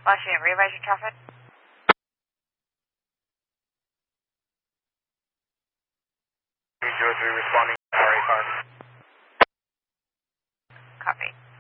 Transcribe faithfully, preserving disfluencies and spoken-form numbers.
Washington, revise your traffic. zero three responding, R A car. Copy.